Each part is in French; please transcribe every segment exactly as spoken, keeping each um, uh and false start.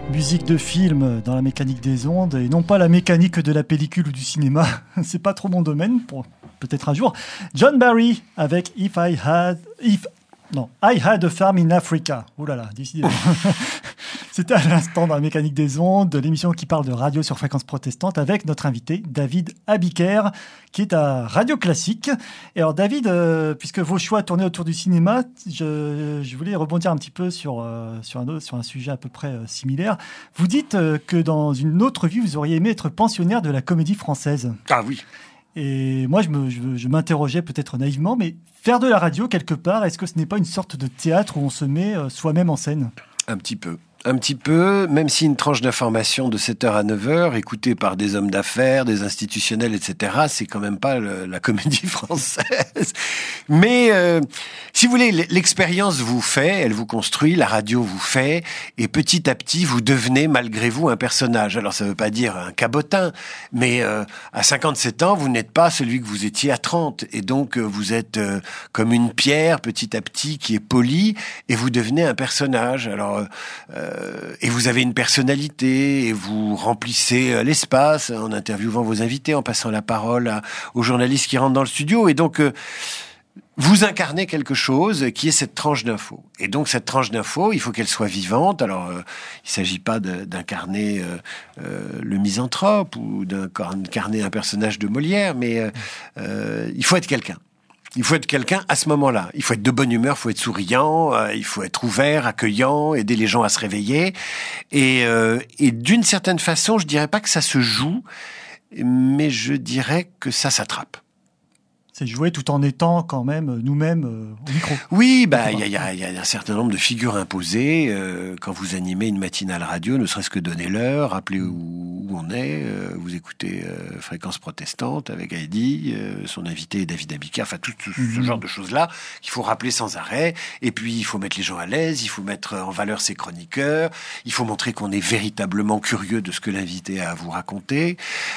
Musique de film dans la mécanique des ondes et non pas la mécanique de la pellicule ou du cinéma. C'est pas trop mon domaine, pour peut-être un jour. John Barry avec If I Had... If... Non, I Had a Farm in Africa. Oh là là, décidément. C'était à l'instant dans la mécanique des ondes, de l'émission qui parle de radio sur fréquence protestante avec notre invité David Abiker, qui est à Radio Classique. Et alors David, euh, puisque vos choix tournaient autour du cinéma, je, je voulais rebondir un petit peu sur, euh, sur, un, autre, sur un sujet à peu près euh, similaire. Vous dites euh, que dans une autre vie, vous auriez aimé être pensionnaire de la Comédie Française. Ah oui. Et moi, je, me, je, je m'interrogeais peut-être naïvement, mais faire de la radio quelque part, est-ce que ce n'est pas une sorte de théâtre où on se met euh, soi-même en scène ? Un petit peu. Un petit peu, même si une tranche d'information de sept heures à neuf heures, écoutée par des hommes d'affaires, des institutionnels, et cetera, c'est quand même pas le, la Comédie Française. Mais, euh, si vous voulez, l'expérience vous fait, elle vous construit, la radio vous fait, et petit à petit, vous devenez, malgré vous, un personnage. Alors, ça veut pas dire un cabotin, mais euh, à cinquante-sept ans, vous n'êtes pas celui que vous étiez à trente. Et donc, euh, vous êtes euh, comme une pierre, petit à petit, qui est polie, et vous devenez un personnage. Alors, euh, et vous avez une personnalité, et vous remplissez l'espace en interviewant vos invités, en passant la parole à, aux journalistes qui rentrent dans le studio. Et donc, euh, vous incarnez quelque chose qui est cette tranche d'info. Et donc, cette tranche d'info, il faut qu'elle soit vivante. Alors, euh, il ne s'agit pas de, d'incarner euh, euh, le misanthrope ou d'incarner un personnage de Molière, mais euh, euh, il faut être quelqu'un. Il faut être quelqu'un à ce moment-là. Il faut être de bonne humeur, il faut être souriant, euh, il faut être ouvert, accueillant, aider les gens à se réveiller. Et, euh, et d'une certaine façon, je dirais pas que ça se joue, mais je dirais que ça s'attrape. C'est jouer tout en étant quand même nous-mêmes euh, au micro. Oui, bah il y a, y, a, y a un certain nombre de figures imposées euh, quand vous animez une matinale radio, ne serait-ce que donner l'heure, rappeler où, où on est. Euh, vous écoutez euh, Fréquence Protestante avec Heidi, euh, son invité David Abiker, enfin tout, tout mm-hmm. ce genre de choses-là qu'il faut rappeler sans arrêt. Et puis il faut mettre les gens à l'aise, il faut mettre en valeur ses chroniqueurs, il faut montrer qu'on est véritablement curieux de ce que l'invité a à vous raconter.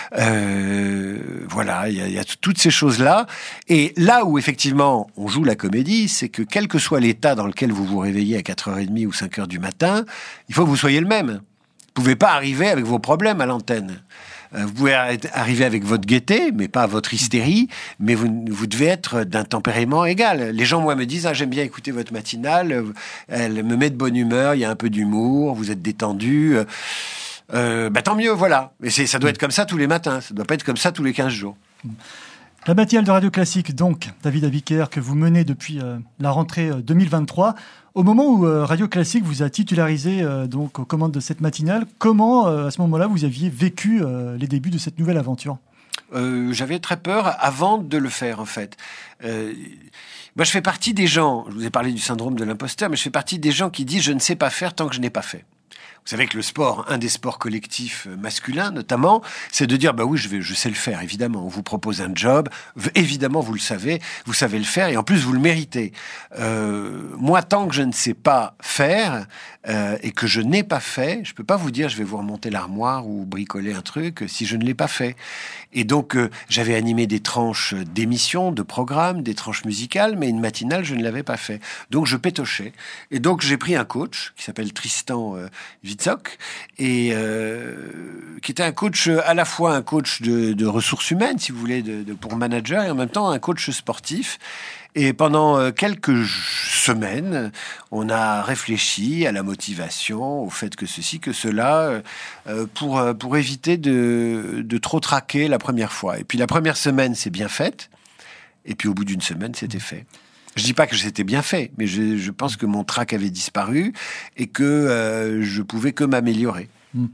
Euh, voilà, il y a, y a toutes ces choses-là. Et là où, effectivement, on joue la comédie, c'est que quel que soit l'état dans lequel vous vous réveillez à quatre heures trente ou cinq heures du matin, il faut que vous soyez le même. Vous pouvez pas arriver avec vos problèmes à l'antenne. Euh, vous pouvez arriver avec votre gaieté, mais pas votre hystérie, mais vous, vous devez être d'un tempérament égal. Les gens, moi, me disent « Ah, j'aime bien écouter votre matinale, elle me met de bonne humeur, il y a un peu d'humour, vous êtes détendu. » Euh, bah, tant mieux, voilà. Et c'est, ça doit être comme ça tous les matins, ça doit pas être comme ça tous les quinze jours. La matinale de Radio Classique, donc, David Abiker, que vous menez depuis euh, la rentrée euh, deux mille vingt-trois. Au moment où euh, Radio Classique vous a titularisé euh, donc, aux commandes de cette matinale, comment, euh, à ce moment-là, vous aviez vécu euh, les débuts de cette nouvelle aventure ? euh, J'avais très peur avant de le faire, en fait. Euh, moi, je fais partie des gens, je vous ai parlé du syndrome de l'imposteur, mais je fais partie des gens qui disent « je ne sais pas faire tant que je n'ai pas fait ». Vous savez que le sport, un des sports collectifs masculins notamment, c'est de dire bah oui, je vais, je sais le faire. Évidemment, on vous propose un job, évidemment vous le savez, vous savez le faire et en plus vous le méritez. Euh, moi, tant que je ne sais pas faire euh, et que je n'ai pas fait, je peux pas vous dire je vais vous remonter l'armoire ou bricoler un truc si je ne l'ai pas fait. Et donc euh, j'avais animé des tranches d'émissions, de programmes, des tranches musicales, mais une matinale je ne l'avais pas fait. Donc je pétochais. Et donc j'ai pris un coach qui s'appelle Tristan euh, Witzok, et euh, qui était un coach, à la fois un coach de, de ressources humaines, si vous voulez, de, de, pour manager, et en même temps un coach sportif. Et pendant quelques semaines, on a réfléchi à la motivation, au fait que ceci, que cela, euh, pour, pour éviter de, de trop traquer la première fois. Et puis la première semaine, c'est bien faite, et puis au bout d'une semaine, c'était fait. Je dis pas que c'était bien fait, mais je, je pense que mon trac avait disparu et que euh, je pouvais que m'améliorer.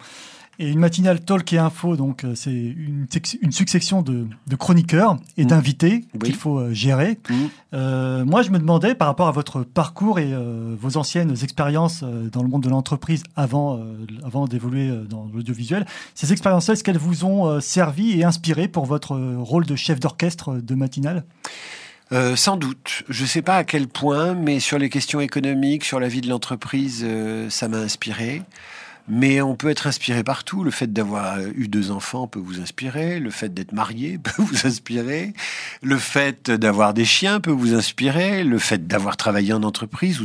Et une matinale talk et info, donc c'est une, une succession de, de chroniqueurs et mmh. d'invités oui. qu'il faut euh, gérer. Mmh. Euh, moi, je me demandais, par rapport à votre parcours et euh, vos anciennes expériences euh, dans le monde de l'entreprise avant, euh, avant d'évoluer euh, dans l'audiovisuel, ces expériences-là, est-ce qu'elles vous ont euh, servi et inspiré pour votre euh, rôle de chef d'orchestre de matinale ? Euh, sans doute. Je ne sais pas à quel point, mais sur les questions économiques, sur la vie de l'entreprise, euh, ça m'a inspiré. Mais on peut être inspiré partout. Le fait d'avoir eu deux enfants peut vous inspirer. Le fait d'être marié peut vous inspirer. Le fait d'avoir des chiens peut vous inspirer. Le fait d'avoir travaillé en entreprise ou